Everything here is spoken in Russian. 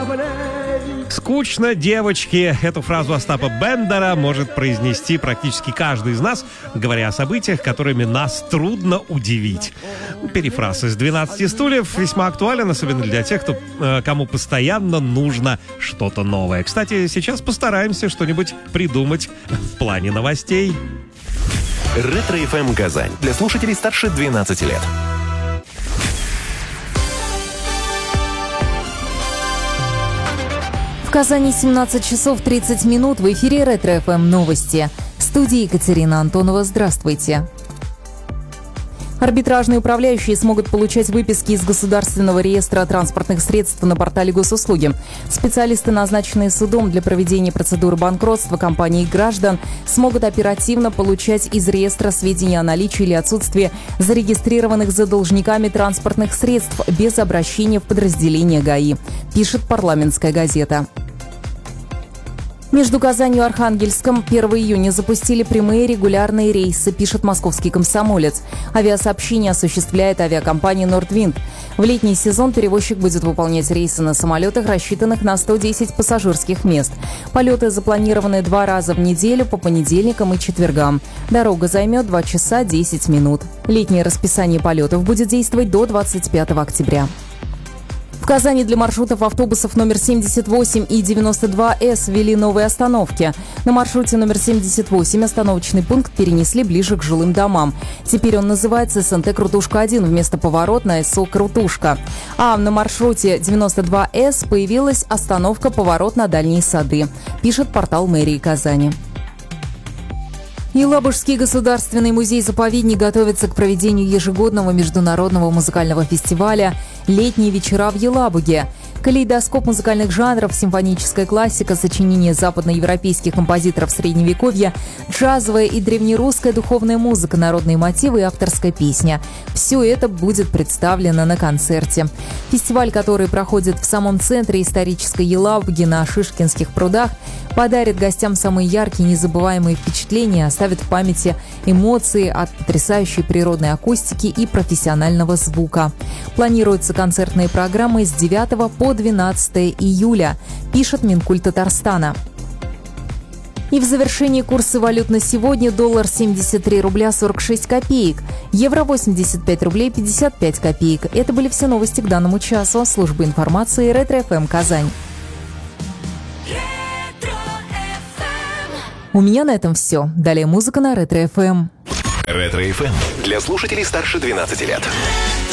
Скучно, девочки. Эту фразу Остапа Бендера может произнести практически каждый из нас, говоря о событиях, которыми нас трудно удивить. Перефраз из «12 стульев» весьма актуален, особенно для тех, кому постоянно нужно что-то новое. Кстати, сейчас постараемся что-нибудь придумать в плане новостей. Ретро-ФМ Казань. Для слушателей старше 12 лет. В Казани 17 часов 30 минут. В эфире Ретро-ФМ новости. В студии Екатерина Антонова. Здравствуйте. Арбитражные управляющие смогут получать выписки из Государственного реестра транспортных средств на портале госуслуги. Специалисты, назначенные судом для проведения процедуры банкротства компаний и граждан, смогут оперативно получать из реестра сведения о наличии или отсутствии зарегистрированных за должниками транспортных средств без обращения в подразделение ГАИ, пишет «Парламентская газета». Между Казанью и Архангельском 1 июня запустили прямые регулярные рейсы, пишет «Московский комсомолец». Авиасообщение осуществляет авиакомпания «Нордвинд». В летний сезон перевозчик будет выполнять рейсы на самолетах, рассчитанных на 110 пассажирских мест. Полеты запланированы 2 раза в неделю по понедельникам и четвергам. Дорога займет 2 часа 10 минут. Летнее расписание полетов будет действовать до 25 октября. В Казани для маршрутов автобусов номер 78 и 92С ввели новые остановки. На маршруте номер 78 остановочный пункт перенесли ближе к жилым домам. Теперь он называется СНТ «Крутушка-1» вместо поворот на СО «Крутушка». А на маршруте 92С появилась остановка-поворот на Дальние Сады, пишет портал мэрии Казани. Елабужский государственный музей-заповедник готовится к проведению ежегодного международного музыкального фестиваля «Летние вечера в Елабуге». Калейдоскоп музыкальных жанров, симфоническая классика, сочинения западноевропейских композиторов Средневековья, джазовая и древнерусская духовная музыка, народные мотивы и авторская песня. Все это будет представлено на концерте. Фестиваль, который проходит в самом центре исторической Елабуги на Шишкинских прудах, подарит гостям самые яркие, незабываемые впечатления, оставит в памяти эмоции от потрясающей природной акустики и профессионального звука. Планируются концертные программы с 9 по 12 июля, пишет Минкульт Татарстана. И в завершении курсы валют на сегодня: доллар 73 рубля 46 копеек, евро 85 рублей 55 копеек. Это были все новости к данному часу. Служба информации Ретро-ФМ Казань. У меня на этом все. Далее музыка на Ретро-ФМ. Ретро-ФМ для слушателей старше 12 лет.